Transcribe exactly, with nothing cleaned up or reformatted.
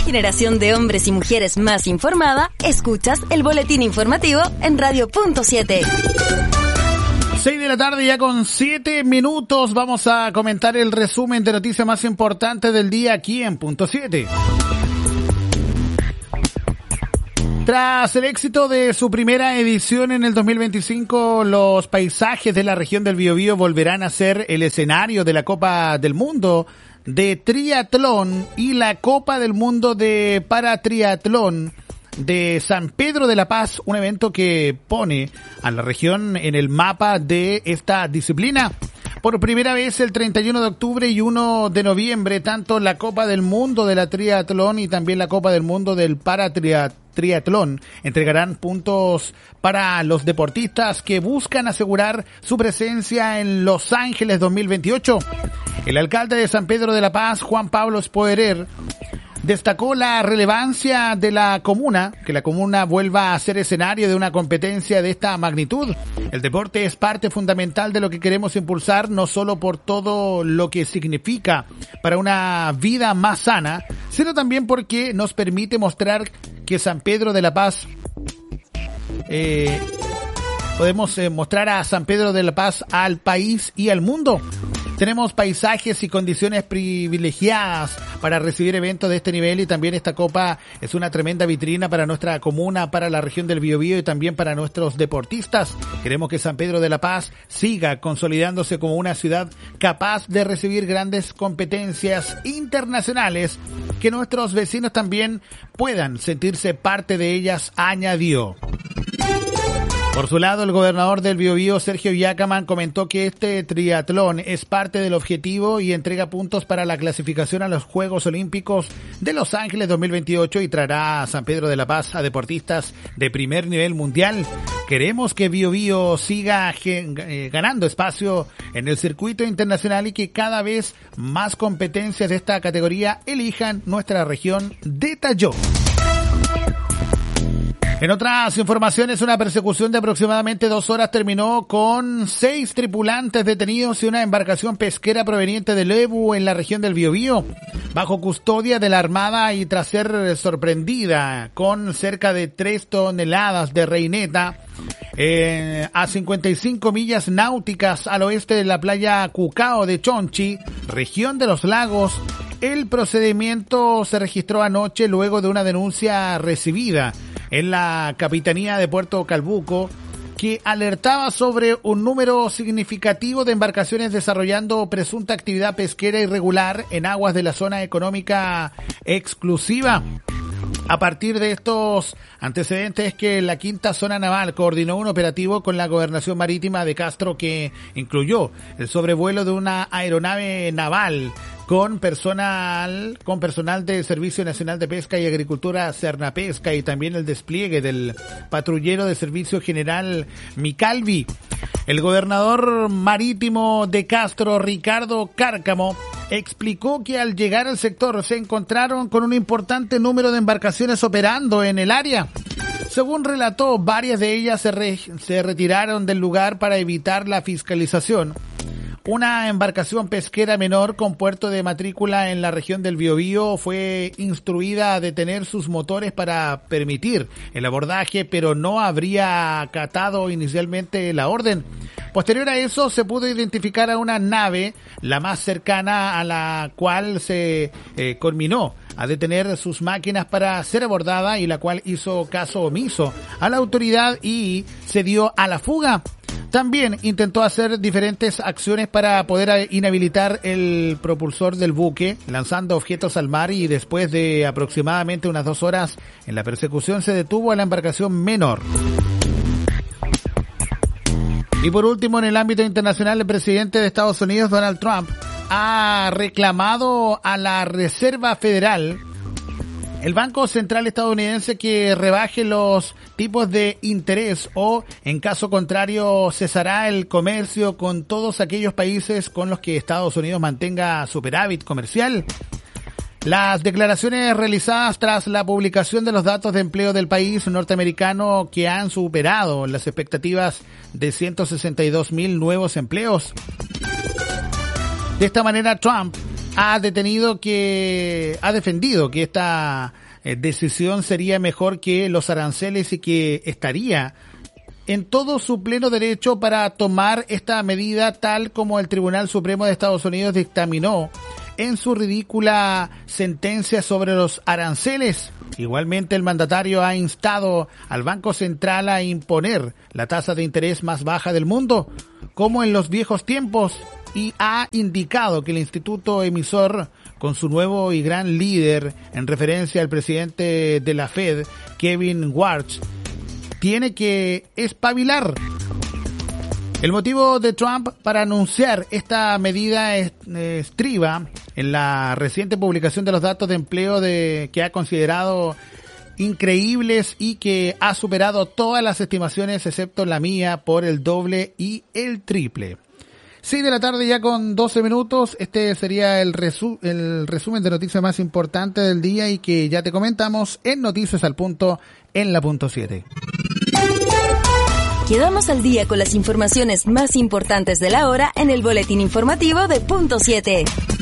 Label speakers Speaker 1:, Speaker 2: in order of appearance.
Speaker 1: generación de hombres y mujeres más informada, escuchas el boletín informativo en Radio Punto siete.
Speaker 2: seis de la tarde ya con siete minutos. Vamos a comentar el resumen de noticias más importantes del día aquí en Punto siete. Tras el éxito de su primera edición en el dos mil veinticinco, los paisajes de la región del Biobío volverán a ser el escenario de la Copa del Mundo de Triatlón y la Copa del Mundo de Paratriatlón de San Pedro de la Paz, un evento que pone a la región en el mapa de esta disciplina. Por primera vez el treinta y uno de octubre y uno de noviembre, tanto la Copa del Mundo de la Triatlón y también la Copa del Mundo del Paratriatlón entregarán puntos para los deportistas que buscan asegurar su presencia en Los Ángeles dos mil veintiocho. El alcalde de San Pedro de la Paz, Juan Pablo Spoerer, destacó la relevancia de la comuna, que la comuna vuelva a ser escenario de una competencia de esta magnitud. El deporte es parte fundamental de lo que queremos impulsar, no solo por todo lo que significa para una vida más sana, sino también porque nos permite mostrar que San Pedro de la Paz, eh, podemos eh, mostrar a San Pedro de la Paz al país y al mundo. Tenemos paisajes y condiciones privilegiadas para recibir eventos de este nivel y también esta copa es una tremenda vitrina para nuestra comuna, para la región del Biobío y también para nuestros deportistas. Queremos que San Pedro de la Paz siga consolidándose como una ciudad capaz de recibir grandes competencias internacionales, que nuestros vecinos también puedan sentirse parte de ellas, añadió. Por su lado, el gobernador del Biobío, Sergio Yacaman, comentó que este triatlón es parte del objetivo y entrega puntos para la clasificación a los Juegos Olímpicos de Los Ángeles dos mil veintiocho y traerá a San Pedro de la Paz a deportistas de primer nivel mundial. Queremos que Biobío siga ganando espacio en el circuito internacional y que cada vez más competencias de esta categoría elijan nuestra región, detalló. En otras informaciones, una persecución de aproximadamente dos horas terminó con seis tripulantes detenidos y una embarcación pesquera proveniente de Lebu en la región del Biobío, bajo custodia de la Armada y tras ser sorprendida con cerca de tres toneladas de reineta eh, a cincuenta y cinco millas náuticas al oeste de la playa Cucao de Chonchi, región de los lagos. El procedimiento se registró anoche luego de una denuncia recibida en la Capitanía de Puerto Calbuco, que alertaba sobre un número significativo de embarcaciones desarrollando presunta actividad pesquera irregular en aguas de la zona económica exclusiva. A partir de estos antecedentes que la Quinta Zona Naval coordinó un operativo con la Gobernación Marítima de Castro que incluyó el sobrevuelo de una aeronave naval con personal, con personal del Servicio Nacional de Pesca y Agricultura Cernapesca y también el despliegue del patrullero de Servicio General Micalvi. El gobernador marítimo de Castro, Ricardo Cárcamo, explicó que al llegar al sector se encontraron con un importante número de embarcaciones operando en el área. Según relató, varias de ellas se, re, se retiraron del lugar para evitar la fiscalización. Una embarcación pesquera menor con puerto de matrícula en la región del Biobío fue instruida a detener sus motores para permitir el abordaje, pero no habría acatado inicialmente la orden. Posterior a eso, se pudo identificar a una nave, la más cercana a la cual se eh, conminó a detener sus máquinas para ser abordada y la cual hizo caso omiso a la autoridad y se dio a la fuga. También intentó hacer diferentes acciones para poder inhabilitar el propulsor del buque, lanzando objetos al mar y después de aproximadamente unas dos horas en la persecución se detuvo a la embarcación menor. Y por último, en el ámbito internacional, el presidente de Estados Unidos, Donald Trump, ha reclamado a la Reserva Federal, el Banco Central estadounidense, que rebaje los tipos de interés o, en caso contrario, cesará el comercio con todos aquellos países con los que Estados Unidos mantenga superávit comercial. Las declaraciones realizadas tras la publicación de los datos de empleo del país norteamericano, que han superado las expectativas de ciento sesenta y dos mil nuevos empleos. De esta manera, Trump ha detenido que, ha defendido que esta eh, decisión sería mejor que los aranceles y que estaría en todo su pleno derecho para tomar esta medida tal como el Tribunal Supremo de Estados Unidos dictaminó en su ridícula sentencia sobre los aranceles. Igualmente, el mandatario ha instado al Banco Central a imponer la tasa de interés más baja del mundo, como en los viejos tiempos, y ha indicado que el instituto emisor, con su nuevo y gran líder, en referencia al presidente de la Fed, Kevin Warsh, tiene que espabilar. El motivo de Trump para anunciar esta medida estriba en la reciente publicación de los datos de empleo de que ha considerado increíbles y que ha superado todas las estimaciones excepto la mía por el doble y el triple. seis de la tarde ya con doce minutos. Este sería el, resu- el resumen de noticias más importantes del día y que ya te comentamos en Noticias al Punto en la punto siete.
Speaker 1: Quedamos al día con las informaciones más importantes de la hora en el boletín informativo de punto siete.